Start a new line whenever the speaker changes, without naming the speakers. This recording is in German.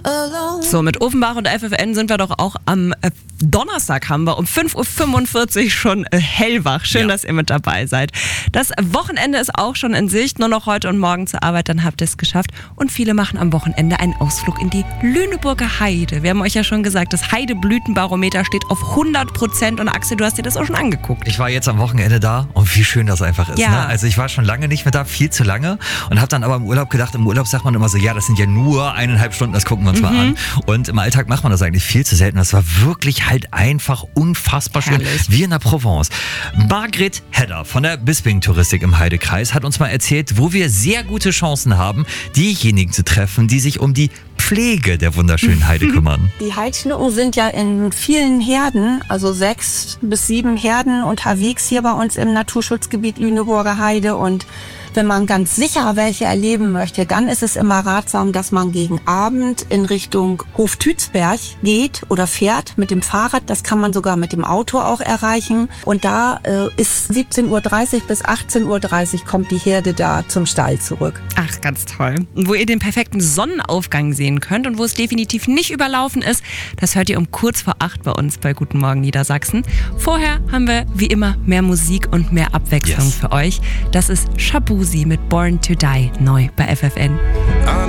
So, mit Ofenbach und FFN sind wir doch auch am Donnerstag haben wir um 5.45 Uhr schon hellwach. Schön, dass ihr mit dabei seid. Das Wochenende ist auch schon in Sicht. Nur noch heute und morgen zur Arbeit, dann habt ihr es geschafft. Und viele machen am Wochenende einen Ausflug in die Lüneburger Heide. Wir haben euch ja schon gesagt, das Heideblütenbarometer steht auf 100%. Und Axel, du hast dir das auch schon angeguckt.
Ich war jetzt am Wochenende da und wie schön das einfach ist.
Ja.
Ne? Also ich war schon lange nicht mehr da, viel zu lange. Und habe dann aber im Urlaub gedacht, im Urlaub sagt man immer so, ja, das sind ja nur 1,5 Stunden, das gucken wir uns mal an. Und im Alltag macht man das eigentlich viel zu selten. Das war wirklich halt einfach unfassbar schön.
Herrlich.
Wie in der Provence. Margret Hedder von der Bisping Touristik im Heidekreis hat uns mal erzählt, wo wir sehr gute Chancen haben, diejenigen zu treffen, die sich um die Pflege der wunderschönen Heide kümmern.
Die Heidschnucken sind ja in vielen Herden, also 6 bis 7 Herden unterwegs hier bei uns im Naturschutzgebiet Lüneburger Heide. Und wenn man ganz sicher welche erleben möchte, dann ist es immer ratsam, dass man gegen Abend in Richtung Hof Tützberg geht oder fährt mit dem Fahrrad. Das kann man sogar mit dem Auto auch erreichen. Und da ist 17.30 Uhr bis 18.30 Uhr kommt die Herde da zum Stall zurück.
Ach, ganz toll. Und wo ihr den perfekten Sonnenaufgang sehen könnt und wo es definitiv nicht überlaufen ist, das hört ihr um kurz vor 8 bei uns bei Guten Morgen Niedersachsen. Vorher haben wir wie immer mehr Musik und mehr Abwechslung für euch. Das ist Shabuzi mit Born to Die, neu bei FFN.